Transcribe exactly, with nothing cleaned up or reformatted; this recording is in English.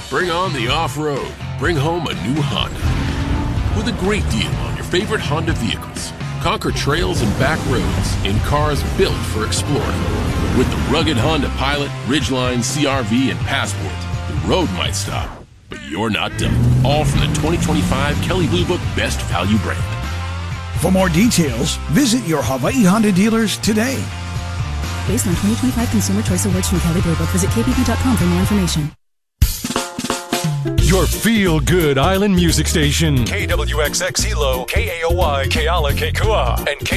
Bring on the off-road. Bring home a new Honda. With a great deal on your favorite Honda vehicles. Conquer trails and back roads in cars built for exploring. With the rugged Honda Pilot, Ridgeline, C R V, and Passport, the road might stop, but you're not done. All from the twenty twenty-five Kelley Blue Book Best Value brand. For more details, visit your Hawaii Honda dealers today. Based on twenty twenty-five Consumer Choice Awards from Kelley Blue Book, visit k p p dot com for more information. Your feel-good island music station. K W X X Hilo, K A O Y, Keala, Kekua, and K